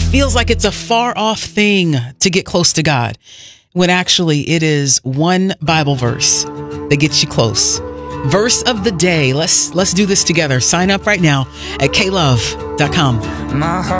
feels like it's a far off thing to get close to God, when actually it is one Bible verse that gets you close. Verse of the day. Let's do this together. Sign up right now at klove.com. My heart